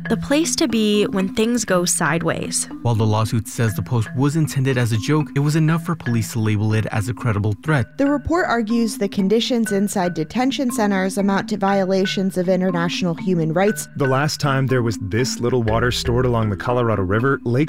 the place to be when things go sideways. While the lawsuit says the post was intended as a joke, it was enough for police to label it as a credible threat. The report argues the conditions inside detention centers amount to violations of international human rights. The last time there was this little water stored along the Colorado River, Lake